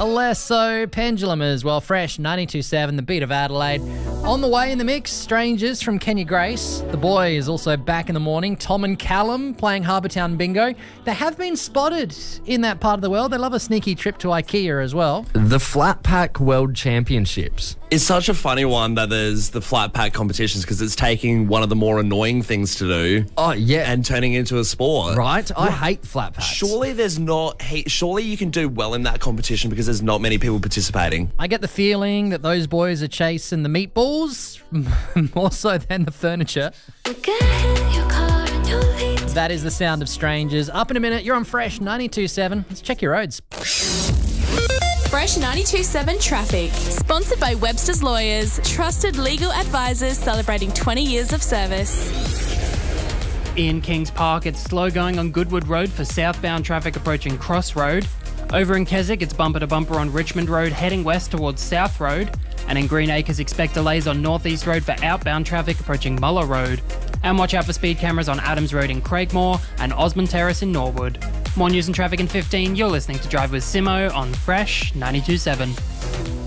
Alesso, Pendulum as well. Fresh 92.7, the beat of Adelaide. On the way in the mix, Strangers from Kenya Grace. The Boy is also back in the morning. Tom and Callum playing Harbour Town Bingo. They have been spotted in that part of the world. They love a sneaky trip to IKEA as well. The Flat Pack World Championships. It's such a funny one that there's the flat pack competitions because it's taking one of the more annoying things to do. Oh, yeah. And turning it into a sport. Right? I hate flat packs. Surely surely you can do well in that competition because there's not many people participating. I get the feeling that those boys are chasing the meatballs more so than the furniture. That is the sound of Strangers. Up in a minute, you're on Fresh 92.7. Let's check your roads. Fresh 92.7 Traffic. Sponsored by Webster's Lawyers. Trusted legal advisors celebrating 20 years of service. In Kings Park, it's slow going on Goodwood Road for southbound traffic approaching Cross Road. Over in Keswick, it's bumper to bumper on Richmond Road heading west towards South Road. And in Green Acres, expect delays on North East Road for outbound traffic approaching Muller Road. And watch out for speed cameras on Adams Road in Craigmore and Osmond Terrace in Norwood. More news and traffic in 15. You're listening to Drive with Simo on Fresh 92.7.